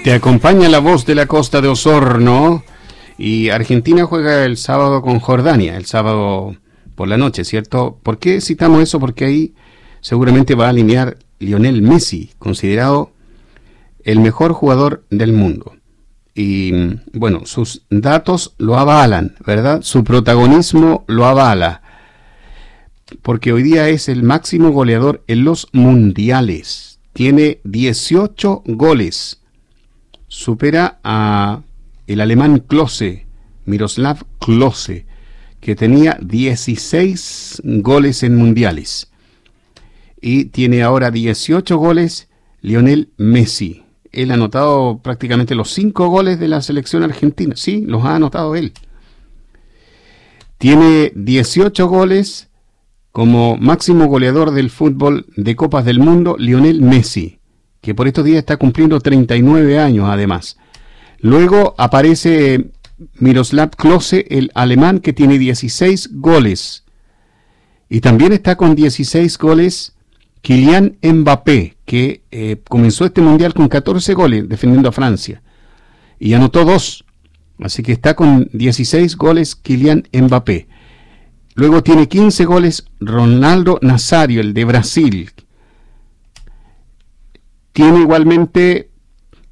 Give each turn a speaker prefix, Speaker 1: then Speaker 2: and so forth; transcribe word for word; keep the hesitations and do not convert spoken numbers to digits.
Speaker 1: Te acompaña la voz de la Costa de Osorno. Y Argentina juega el sábado con Jordania, el sábado por la noche, ¿cierto? ¿Por qué citamos eso? Porque ahí seguramente va a alinear Lionel Messi, considerado el mejor jugador del mundo. Y bueno, sus datos lo avalan, ¿verdad? Su protagonismo lo avala. Porque hoy día es el máximo goleador en los mundiales. Tiene dieciocho goles. Supera a el alemán Klose, Miroslav Klose, que tenía dieciséis goles en mundiales. Y tiene ahora dieciocho goles Lionel Messi. Él ha anotado prácticamente los cinco goles de la selección argentina. Sí, los ha anotado él. Tiene dieciocho goles como máximo goleador del fútbol de Copas del Mundo, Lionel Messi, que por estos días está cumpliendo treinta y nueve años además. Luego aparece Miroslav Klose, el alemán, que tiene dieciséis goles. Y también está con dieciséis goles Kylian Mbappé, que eh, comenzó este mundial con catorce goles defendiendo a Francia. Y anotó dos. Así que está con dieciséis goles Kylian Mbappé. Luego tiene quince goles Ronaldo Nazário, el de Brasil. Tiene igualmente